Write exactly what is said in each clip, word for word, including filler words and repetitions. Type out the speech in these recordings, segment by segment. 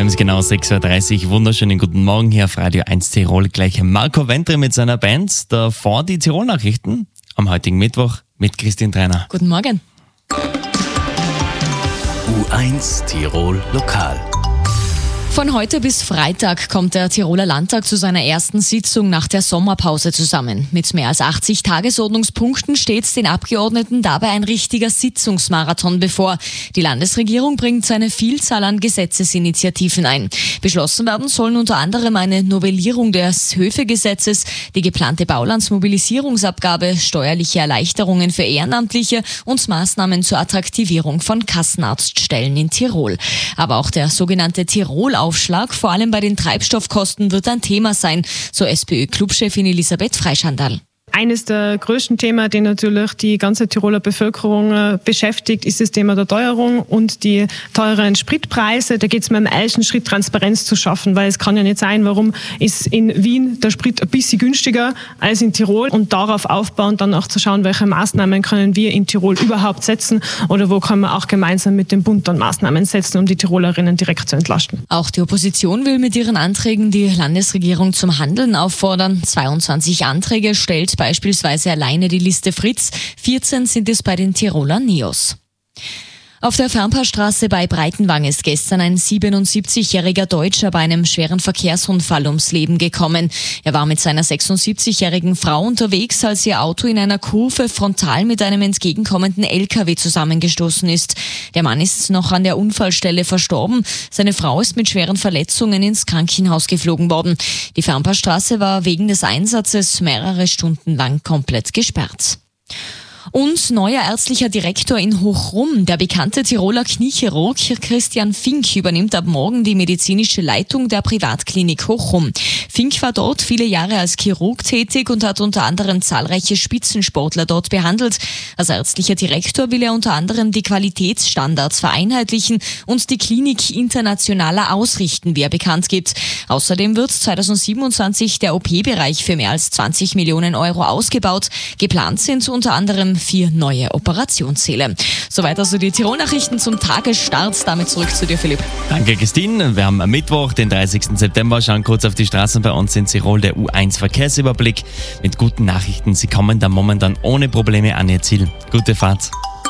haben es genau sechs Uhr dreißig. Wunderschönen guten Morgen hier auf Radio eins Tirol. Gleich Marco Ventre mit seiner Band. Davor die Tirol-Nachrichten am heutigen Mittwoch mit Christine Trainer. Guten Morgen. U eins Tirol Lokal. Von heute bis Freitag kommt der Tiroler Landtag zu seiner ersten Sitzung nach der Sommerpause zusammen. Mit mehr als achtzig Tagesordnungspunkten steht den Abgeordneten dabei ein richtiger Sitzungsmarathon bevor. Die Landesregierung bringt eine Vielzahl an Gesetzesinitiativen ein. Beschlossen werden sollen unter anderem eine Novellierung des Höfegesetzes, die geplante Baulandsmobilisierungsabgabe, steuerliche Erleichterungen für Ehrenamtliche und Maßnahmen zur Attraktivierung von Kassenarztstellen in Tirol. Aber auch der sogenannte Tirol Aufschlag, vor allem bei den Treibstoffkosten, wird ein Thema sein, so SPÖ-Clubchefin Elisabeth Freischandl. Eines der größten Themen, die natürlich die ganze Tiroler Bevölkerung beschäftigt, ist das Thema der Teuerung und die teuren Spritpreise. Da geht es mir im ersten Schritt, Transparenz zu schaffen, weil es kann ja nicht sein, warum ist in Wien der Sprit ein bisschen günstiger als in Tirol, und darauf aufbauen, dann auch zu schauen, welche Maßnahmen können wir in Tirol überhaupt setzen oder wo können wir auch gemeinsam mit dem Bund dann Maßnahmen setzen, um die Tirolerinnen direkt zu entlasten. Auch die Opposition will mit ihren Anträgen die Landesregierung zum Handeln auffordern. zweiundzwanzig Anträge stellt beispielsweise alleine die Liste Fritz, vierzehn sind es bei den Tiroler Neos. Auf der Fernpaarstraße bei Breitenwang ist gestern ein siebenundsiebzigjähriger Deutscher bei einem schweren Verkehrsunfall ums Leben gekommen. Er war mit seiner sechsundsiebzigjährigen Frau unterwegs, als ihr Auto in einer Kurve frontal mit einem entgegenkommenden L K W zusammengestoßen ist. Der Mann ist noch an der Unfallstelle verstorben. Seine Frau ist mit schweren Verletzungen ins Krankenhaus geflogen worden. Die Fernpaarstraße war wegen des Einsatzes mehrere Stunden lang komplett gesperrt. Und neuer ärztlicher Direktor in Hochrum. Der bekannte Tiroler Kniechirurg Christian Fink übernimmt ab morgen die medizinische Leitung der Privatklinik Hochrum. Fink war dort viele Jahre als Chirurg tätig und hat unter anderem zahlreiche Spitzensportler dort behandelt. Als ärztlicher Direktor will er unter anderem die Qualitätsstandards vereinheitlichen und die Klinik internationaler ausrichten, wie er bekannt gibt. Außerdem wird zweitausendsiebenundzwanzig der O P-Bereich für mehr als zwanzig Millionen Euro ausgebaut. Geplant sind unter anderem vier neue Operationssäle. Soweit also die Tirol-Nachrichten zum Tagesstart. Damit zurück zu dir, Philipp. Danke, Christine. Wir haben am Mittwoch, den dreißigsten September, schauen kurz auf die Straßen bei uns in Tirol, der U eins Verkehrsüberblick mit guten Nachrichten. Sie kommen da momentan ohne Probleme an ihr Ziel. Gute Fahrt.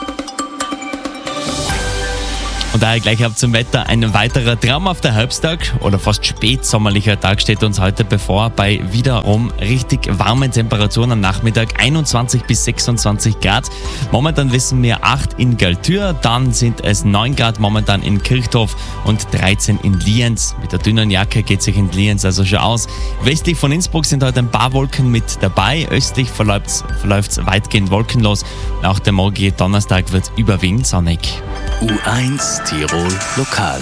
Und daher gleich ab zum Wetter. Ein weiterer traumhafter Herbsttag oder fast spätsommerlicher Tag steht uns heute bevor, bei wiederum richtig warmen Temperaturen am Nachmittag, einundzwanzig bis sechsundzwanzig Grad. Momentan wissen wir acht in Galtür, dann sind es neun Grad momentan in Kirchdorf und dreizehn in Lienz. Mit der dünnen Jacke geht sich in Lienz also schon aus. Westlich von Innsbruck sind heute ein paar Wolken mit dabei. Östlich verläuft es weitgehend wolkenlos. Und auch der morgige Donnerstag wird überwiegend sonnig. U eins Tirol Lokal.